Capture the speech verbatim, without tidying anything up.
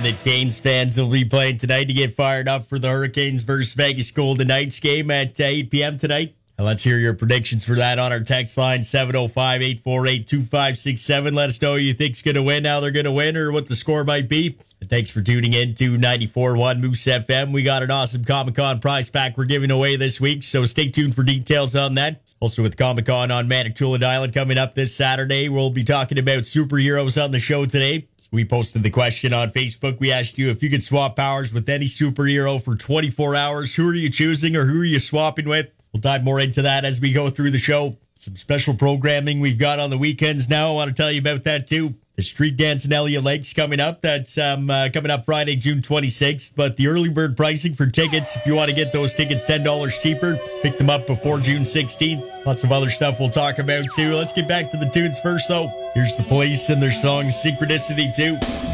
that Canes fans will be playing tonight to get fired up for the Hurricanes versus Vegas Golden Knights game at uh, eight p.m. tonight. And let's hear your predictions for that on our text line, seven oh five, eight four eight, two five six seven. Let us know who you think's going to win, how they're going to win, or what the score might be. And thanks for tuning in to ninety-four point one Moose F M. We got an awesome Comic-Con prize pack we're giving away this week, so stay tuned for details on that. Also with Comic-Con on Manitoulin Island coming up this Saturday, we'll be talking about superheroes on the show today. We posted the question on Facebook. We asked you if you could swap powers with any superhero for twenty-four hours. Who are you choosing or who are you swapping with? We'll dive more into that as we go through the show. Some special programming we've got on the weekends now. I want to tell you about that too. The Street Dance in Elliott Lakes coming up. That's um, uh, coming up Friday, June twenty-sixth. But the early bird pricing for tickets, if you want to get those tickets ten dollars cheaper, pick them up before June sixteenth. Lots of other stuff we'll talk about too. Let's get back to the tunes first, though. Here's the Police and their song Synchronicity two.